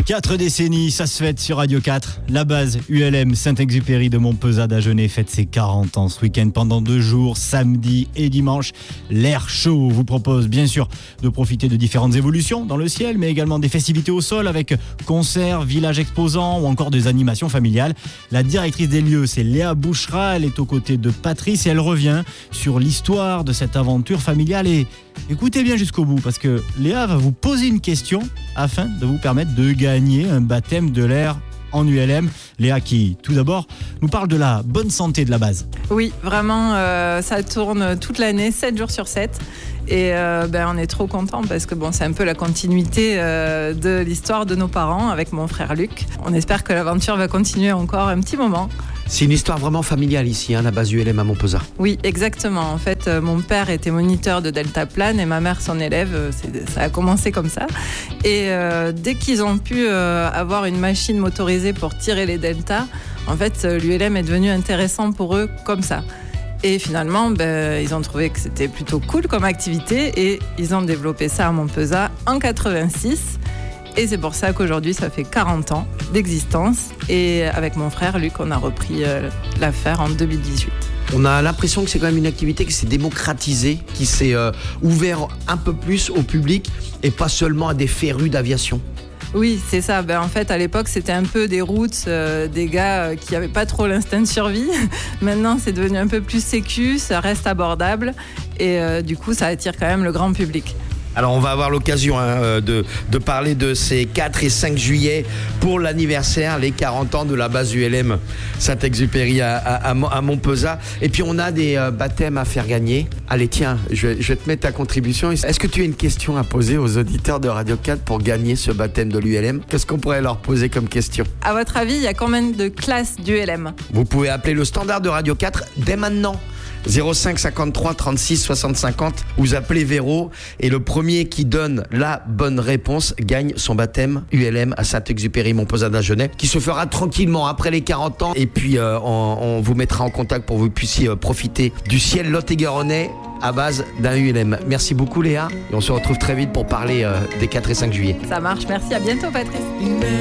4 décennies, ça se fête sur Radio 4. La base ULM Saint-Exupéry de Montpezat d'Agenais fête ses 40 ans ce week-end pendant 2 jours, samedi et dimanche. L'air chaud vous propose bien sûr de profiter de différentes évolutions dans le ciel, mais également des festivités au sol avec concerts, villages exposants ou encore des animations familiales. La directrice des lieux, c'est Léa Bouchra. Elle est aux côtés de Patrice et elle revient sur l'histoire de cette aventure familiale. Et écoutez bien jusqu'au bout parce que Léa va vous poser une question afin de vous permettre de gagner un baptême de l'air en ULM. Léa qui, tout d'abord, nous parle de la bonne santé de la base. Oui, vraiment, ça tourne toute l'année, 7 jours sur 7. Et on est trop contents parce que c'est un peu la continuité de l'histoire de nos parents avec mon frère Luc. On espère que l'aventure va continuer encore un petit moment. C'est une histoire vraiment familiale ici, la base ULM à Montpezat. Oui, exactement. En fait, mon père était moniteur de deltaplane et ma mère son élève. Ça a commencé comme ça. Et dès qu'ils ont pu avoir une machine motorisée pour tirer les deltas, en fait, l'ULM est devenu intéressant pour eux comme ça. Et finalement, ils ont trouvé que c'était plutôt cool comme activité et ils ont développé ça à Montpezat en 86. Et c'est pour ça qu'aujourd'hui, ça fait 40 ans d'existence. Et avec mon frère Luc, on a repris l'affaire en 2018. On a l'impression que c'est quand même une activité qui s'est démocratisée, qui s'est ouvert un peu plus au public et pas seulement à des férus d'aviation. Oui, c'est ça. En fait, à l'époque, c'était un peu des routes, des gars qui n'avaient pas trop l'instinct de survie. Maintenant, c'est devenu un peu plus sécu, ça reste abordable et du coup, ça attire quand même le grand public. Alors on va avoir l'occasion de parler de ces 4 et 5 juillet pour l'anniversaire, les 40 ans de la base ULM Saint-Exupéry à Montpezat. Et puis on a des baptêmes à faire gagner. Allez tiens, je vais te mettre ta contribution. Est-ce que tu as une question à poser aux auditeurs de Radio 4 pour gagner ce baptême de l'ULM? Qu'est-ce qu'on pourrait leur poser comme question? À votre avis, il y a combien de classes d'ULM? Vous pouvez appeler le standard de Radio 4 dès maintenant. 05 53 36 60 50. Vous appelez Véro et le premier qui donne la bonne réponse gagne son baptême ULM à Saint-Exupéry Montpezat d'Agenais qui se fera tranquillement après les 40 ans et puis on vous mettra en contact pour que vous puissiez profiter du ciel lot-et-garonnais à base d'un ULM. Merci beaucoup Léa et on se retrouve très vite pour parler des 4 et 5 juillet. Ça marche, merci, à bientôt Patrice.